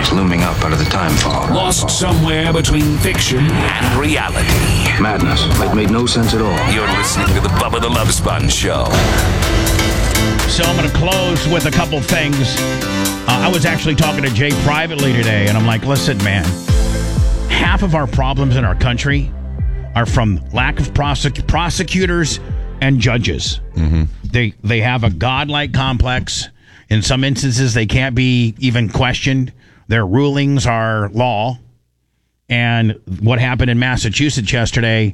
mysteries looming up out of the time fog. Lost somewhere between fiction and reality. Madness. It made no sense at all. You're listening to the Bubba the Love Sponge Show. So I'm going to close with a couple things. I was actually talking to Jay privately today, and I'm like, listen, man, half of our problems in our country are from lack of prosecutors and judges. Mm-hmm. They have a godlike complex. In some instances, they can't be even questioned. Their rulings are law. And what happened in Massachusetts yesterday,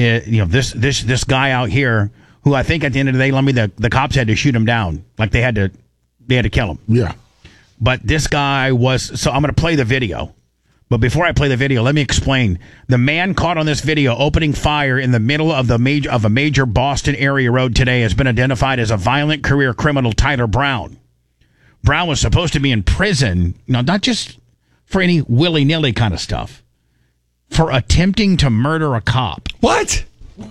this guy out here, who I think at the end of the day, the cops had to shoot him down. Like they had to kill him. Yeah. But this guy was, so I'm going to play the video. But before I play the video, let me explain. The man caught on this video opening fire in the middle of a major Boston area road today has been identified as a violent career criminal, Tyler Brown. Brown was supposed to be in prison, not just for any willy-nilly kind of stuff, for attempting to murder a cop. What?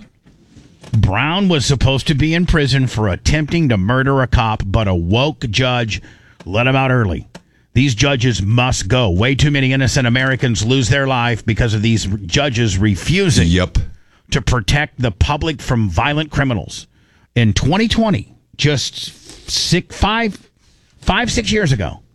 Brown was supposed to be in prison for attempting to murder a cop, but a woke judge let him out early. These judges must go. Way too many innocent Americans lose their life because of these judges refusing to protect the public from violent criminals. In 2020, just 6 years ago,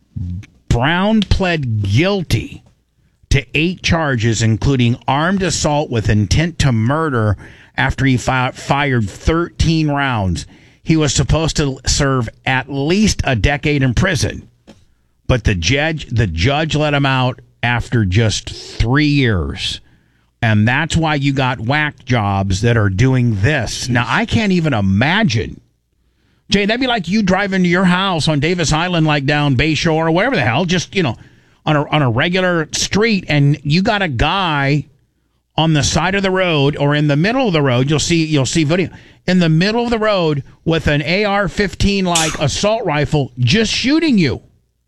Brown pled guilty to 8 charges, including armed assault with intent to murder after he fired 13 rounds. He was supposed to serve at least a decade in prison. But the judge let him out after just 3 years. And that's why you got whack jobs that are doing this. Now, I can't even imagine. Jay, that'd be like you driving to your house on Davis Island, like down Bayshore or wherever the hell, just, on a regular street, and you got a guy on the side of the road or in the middle of the road. You'll see video in the middle of the road with an AR-15 like assault rifle just shooting you.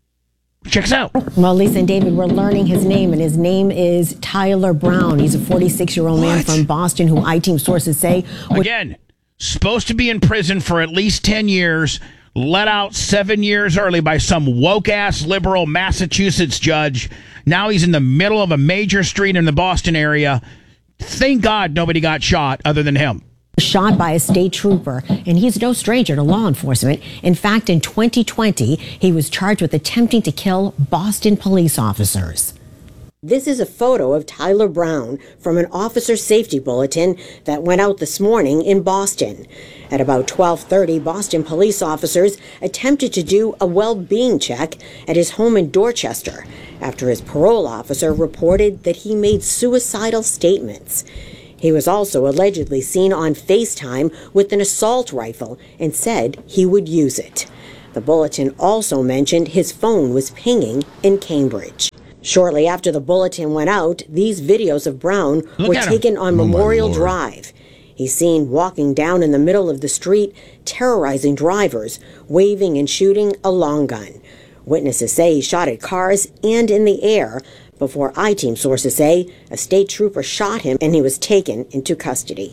Check this out. Well, Lisa and David, we're learning his name, and his name is Tyler Brown. He's a 46-year-old man from Boston who I-Team sources say... Again, supposed to be in prison for at least 10 years, let out 7 years early by some woke-ass liberal Massachusetts judge. Now he's in the middle of a major street in the Boston area. Thank God nobody got shot other than him. Shot by a state trooper, and he's no stranger to law enforcement. In fact, in 2020, he was charged with attempting to kill Boston police officers. This is a photo of Tyler Brown from an officer safety bulletin that went out this morning in Boston. At about 12:30, Boston police officers attempted to do a well-being check at his home in Dorchester after his parole officer reported that he made suicidal statements. He was also allegedly seen on FaceTime with an assault rifle and said he would use it. The bulletin also mentioned his phone was pinging in Cambridge. Shortly after the bulletin went out, these videos of Brown were taken on Memorial Drive. He's seen walking down in the middle of the street, terrorizing drivers, waving and shooting a long gun. Witnesses say he shot at cars and in the air, before I-Team sources say a state trooper shot him and he was taken into custody.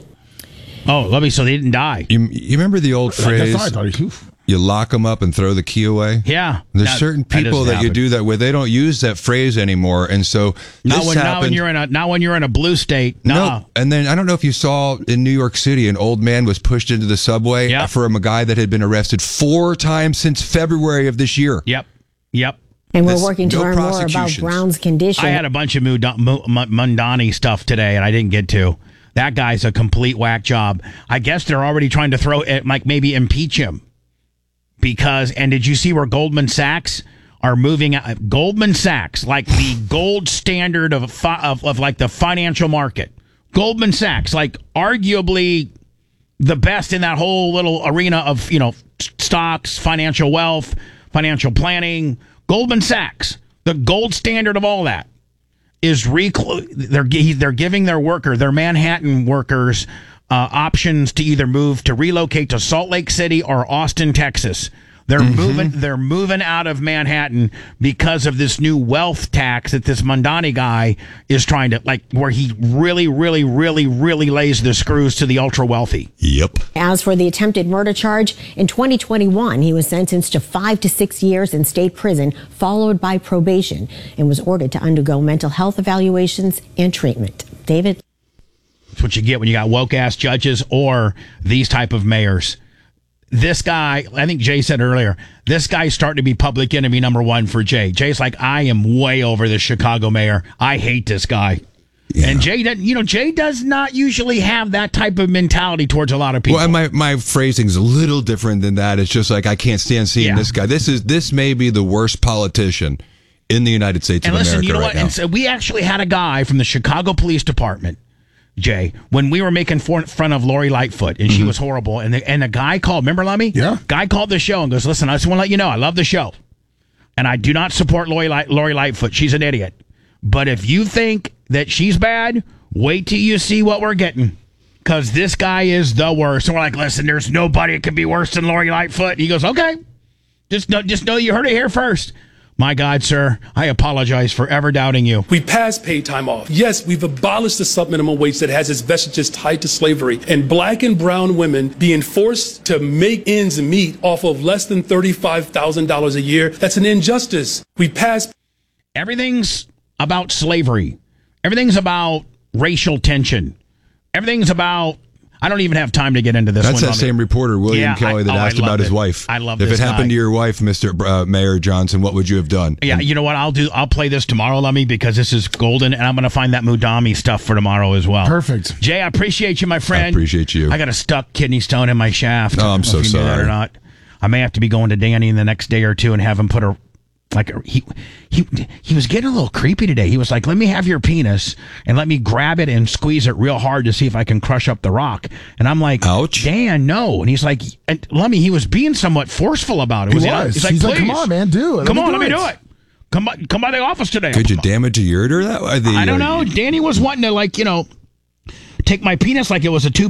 Oh, so they didn't die. You remember the old phrase, you lock them up and throw the key away? Yeah. There's certain people that you do that with. They don't use that phrase anymore. And so not when you're in a blue state. No. And then I don't know if you saw in New York City, an old man was pushed into the subway for a guy that had been arrested 4 times since February of this year. Yep. And we're working to learn more about Brown's condition. I had a bunch of Mundani stuff today, and I didn't get to. That guy's a complete whack job. I guess they're already trying to throw it, like maybe impeach him. And did you see where Goldman Sachs are moving out? Goldman Sachs, like the gold standard of like the financial market. Goldman Sachs, like arguably the best in that whole little arena of, stocks, financial wealth, financial planning. Goldman Sachs, the gold standard of all that, is they're giving their Manhattan workers options to either relocate to Salt Lake City or Austin, Texas. They're moving out of Manhattan because of this new wealth tax that this Mondani guy is trying to, like, where he really, really, really, really lays the screws to the ultra wealthy. Yep. As for the attempted murder charge, in 2021, he was sentenced to 5 to 6 years in state prison, followed by probation, and was ordered to undergo mental health evaluations and treatment. David? That's what you get when you got woke-ass judges or these type of mayors. This guy, I think Jay said earlier, this guy's starting to be public enemy number one for Jay. Jay's like, I am way over the Chicago mayor. I hate this guy. Yeah. And Jay doesn't, Jay does not usually have that type of mentality towards a lot of people. Well, my phrasing's a little different than that. It's just like, I can't stand seeing this guy. This may be the worst politician in the United States of America. And listen, you know what? Now. And so we actually had a guy from the Chicago Police Department, Jay, when we were making fun of Lori Lightfoot, and she was horrible, and the guy called, remember, Lummy? Yeah. Guy called the show and goes, listen, I just want to let you know, I love the show, and I do not support Lori Lightfoot. She's an idiot. But if you think that she's bad, wait till you see what we're getting, because this guy is the worst. And we're like, listen, there's nobody that can be worse than Lori Lightfoot. And he goes, okay, just know you heard it here first. My God, sir, I apologize for ever doubting you. We passed paid time off. Yes, we've abolished the sub-minimum wage that has its vestiges tied to slavery. And black and brown women being forced to make ends meet off of less than $35,000 a year, that's an injustice. We passed. Everything's about slavery. Everything's about racial tension. Everything's about... I don't even have time to get into this. That's that same reporter, William Kelly, that asked about his wife. I love this If it happened to your wife, Mr. Mayor Johnson, what would you have done? Yeah, you know what I'll do? I'll play this tomorrow, Lummy, because this is golden, and I'm going to find that Mudami stuff for tomorrow as well. Perfect. Jay, I appreciate you, my friend. I appreciate you. I got a stuck kidney stone in my shaft. Oh, I'm so sorry. That or not. I may have to be going to Danny in the next day or two and have him put a... Like he was getting a little creepy today. He was like, let me have your penis and let me grab it and squeeze it real hard to see if I can crush up the rock. And I'm like, ouch, Dan, no. And he's like, and Lummy, he was being somewhat forceful about it. He's like, come on, man, do it. Come on, let me do it. Come by the office today. Could you damage a ureter that way? I don't know. Danny was wanting to, take my penis like it was a tube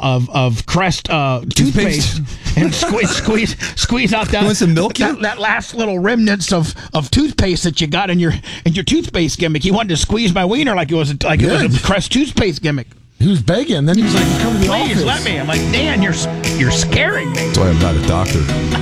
of Crest toothpaste and squeeze out that last little remnants of toothpaste that you got in your toothpaste gimmick. He wanted to squeeze my wiener like it was a Crest toothpaste gimmick. He was begging. Then he was like, "Come to the office. Please let me." I'm like, Dan, you're scaring me. That's why I'm not a doctor.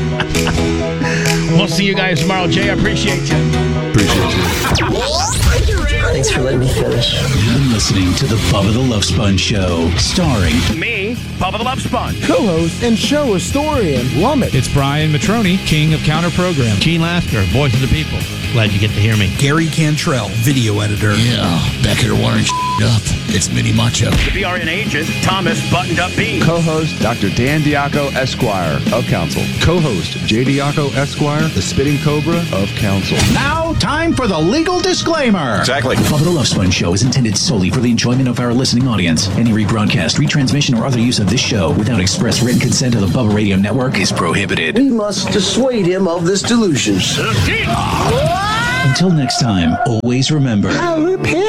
We'll see you guys tomorrow, Jay. I appreciate you. Appreciate you. Thanks for letting me finish. You've been listening to the Bubba the Love Sponge Show, starring me, Bubba the Love Sponge, co-host and show historian Lummit. It's Brian Matroni, king of counter program. Gene Lasker, voice of the people. Glad you get to hear me. Gary Cantrell, video editor. Yeah, back here wiring up. It's Mini Macho. The BRN agent, Thomas Buttoned Up Bean. Co-host, Dr. Dan Diaco, Esquire, of Council. Co-host, J. Diaco, Esquire, the Spitting Cobra of Council. Now, time for the legal disclaimer. Exactly. The Bubba the Love Sponge Show is intended solely for the enjoyment of our listening audience. Any rebroadcast, retransmission, or other use of this show without express written consent of the Bubba Radio Network is prohibited. We must dissuade him of this delusion. Until next time, always remember... I'll repent.